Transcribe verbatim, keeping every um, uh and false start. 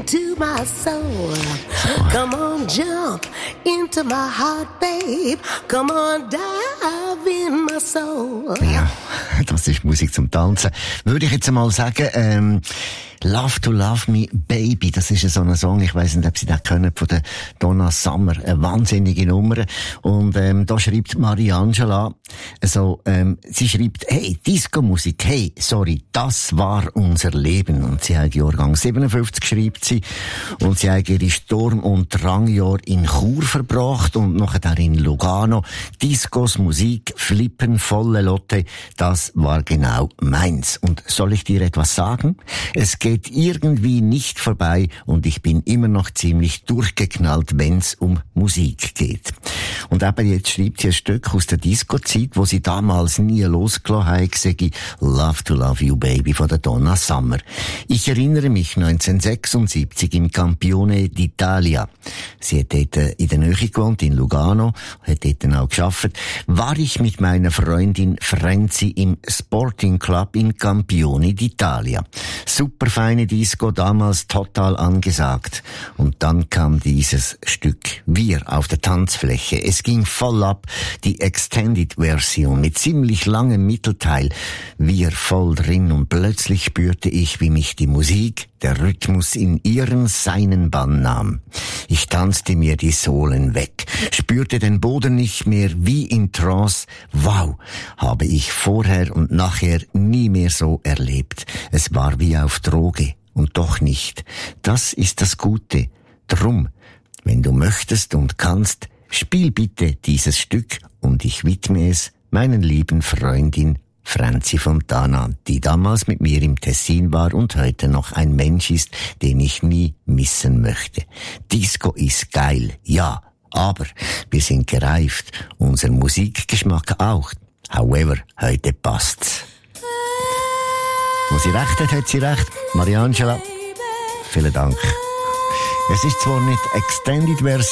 into my soul. Come on, jump into my heart, babe. Come on, dive in my soul. Ja, das ist Musik zum Tanzen. Würde ich jetzt einmal sagen, ähm, Love to Love Me Baby, das ist so ein Song, ich weiss nicht, ob Sie das kennen, von der Donna Summer, eine wahnsinnige Nummer. Und ähm, da schreibt Mariangela, also, ähm, sie schreibt, hey, Disco-Musik, hey, sorry, das war unser Leben. Und sie hat Jahrgang siebenundfünfzig, schreibt sie, und sie hat ihre Sturm- und Drangjahr in Chur verbracht und nachher in Lugano. Discos, Musik, Flippen, volle Lotte, das war genau meins. Und soll ich dir etwas sagen? Es geht irgendwie nicht vorbei und ich bin immer noch ziemlich durchgeknallt, wenn's um Musik geht. Und eben jetzt schreibt sie ein Stück aus der Disco-Zeit, wo sie damals nie losgelassen hat, sage ich Love to Love You Baby von der Donna Summer. Ich erinnere mich neunzehnhundertsechsundsiebzig im Campione d'Italia. Sie hat dort in der Nähe gewohnt, in Lugano, hat dort auch gearbeitet. War ich mit meiner Freundin Frenzi im Sporting Club in Campione d'Italia. Super feine Disco, damals total angesagt. Und dann kam dieses Stück Wir auf der Tanzfläche. Es ging voll ab, die Extended-Version mit ziemlich langem Mittelteil. Wir voll drin und plötzlich spürte ich, wie mich die Musik, der Rhythmus in ihren seinen Bann nahm. Ich tanzte mir die Sohlen weg, spürte den Boden nicht mehr, wie in Trance. Wow, habe ich vorher und nachher nie mehr so erlebt. Es war wie auf Droge und doch nicht. Das ist das Gute. Drum, wenn du möchtest und kannst, spiel bitte dieses Stück und ich widme es meinen lieben Freundin Franzi Fontana, die damals mit mir im Tessin war und heute noch ein Mensch ist, den ich nie missen möchte. Disco ist geil, ja, aber wir sind gereift, unser Musikgeschmack auch. However, heute passt's. Wo sie recht hat, hat sie recht. Mariangela, vielen Dank. Es ist zwar nicht Extended Version,